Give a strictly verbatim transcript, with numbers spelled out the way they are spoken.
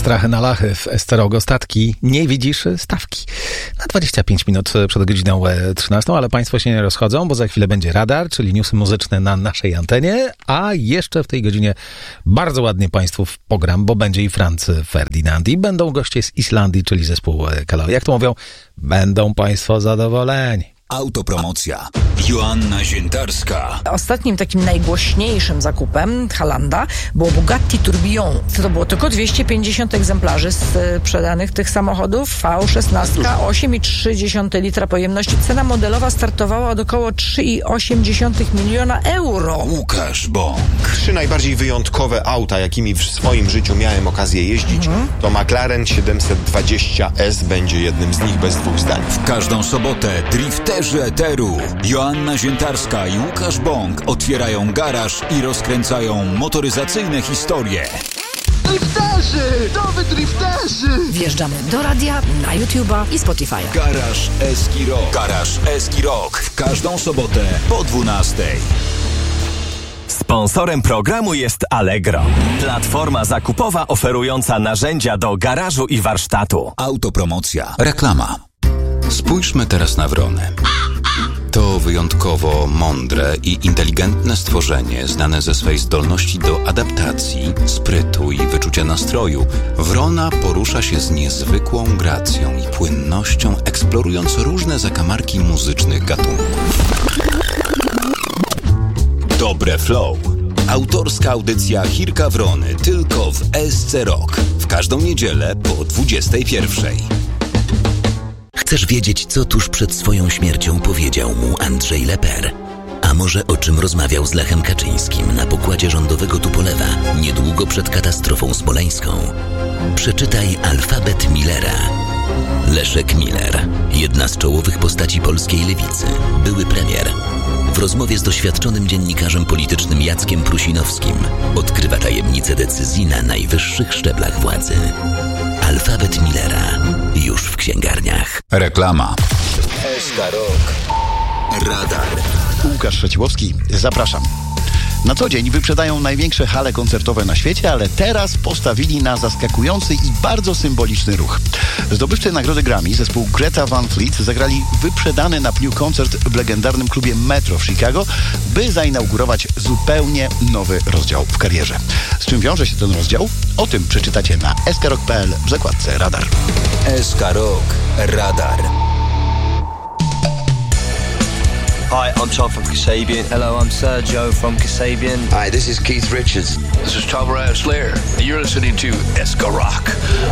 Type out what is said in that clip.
strachy na lachy w Esterog statki. Nie widzisz stawki. Na dwadzieścia pięć minut przed godziną trzynastą, ale państwo się nie rozchodzą, bo za chwilę będzie radar, czyli newsy muzyczne na naszej antenie, a jeszcze w tej godzinie bardzo ładnie państwu pogram, bo będzie i Franz Ferdinand i będą goście z Islandii, czyli zespół Kalo. Jak to mówią, będą państwo zadowoleni. Autopromocja. Joanna Ziętarska. Ostatnim takim najgłośniejszym zakupem Halanda było Bugatti Tourbillon. To było tylko dwieście pięćdziesiąt egzemplarzy sprzedanych tych samochodów. V szesnaście, osiem i trzy dziesiąte litra pojemności. Cena modelowa startowała od około trzy i osiem dziesiątych miliona euro. Łukasz Bąk. Trzy najbardziej wyjątkowe auta, jakimi w swoim życiu miałem okazję jeździć, mhm. to McLaren siedemset dwadzieścia S będzie jednym z nich, bez dwóch zdań. W każdą sobotę drifterzy Eteru Joanna Ziętarska i Łukasz Bąk otwierają garaż i rozkręcają motoryzacyjne historie. Drifterzy! To wy drifterzy! Wjeżdżamy do radia, na YouTube'a i Spotify'a. Garaż Eski Rock. Garaż Eski Rock. W każdą sobotę po dwunastej. Sponsorem programu jest Allegro. Platforma zakupowa oferująca narzędzia do garażu i warsztatu. Autopromocja. Reklama. Spójrzmy teraz na wronę. To wyjątkowo mądre i inteligentne stworzenie, znane ze swej zdolności do adaptacji, sprytu i wyczucia nastroju. Wrona porusza się z niezwykłą gracją i płynnością, eksplorując różne zakamarki muzycznych gatunków. Dobre Flow. Autorska audycja Hirka Wrony tylko w S C Rock. W każdą niedzielę po dwudziestej pierwszej. Chcesz wiedzieć, co tuż przed swoją śmiercią powiedział mu Andrzej Leper? A może o czym rozmawiał z Lechem Kaczyńskim na pokładzie rządowego Tupolewa niedługo przed katastrofą smoleńską? Przeczytaj Alfabet Millera. Leszek Miller, jedna z czołowych postaci polskiej lewicy, były premier. W rozmowie z doświadczonym dziennikarzem politycznym Jackiem Prusinowskim odkrywa tajemnice decyzji na najwyższych szczeblach władzy. Alfabet Millera. Już w księgarniach. Reklama. S K Rock. Radar. Łukasz Szeciłowski, zapraszam. Na co dzień wyprzedają największe hale koncertowe na świecie, ale teraz postawili na zaskakujący i bardzo symboliczny ruch. Zdobywcy nagrody Grammy, zespół Greta Van Fleet, zagrali wyprzedany na pniu koncert w legendarnym klubie Metro w Chicago, by zainaugurować zupełnie nowy rozdział w karierze. Z czym wiąże się ten rozdział? O tym przeczytacie na s k rock kropka p l w zakładce Radar. S K Rock. Radar. Hi, I'm Tom from Kasabian. Hello, I'm Sergio from Kasabian. Hi, this is Keith Richards. This is Tom Ryan Slayer. You're listening to S K Rock.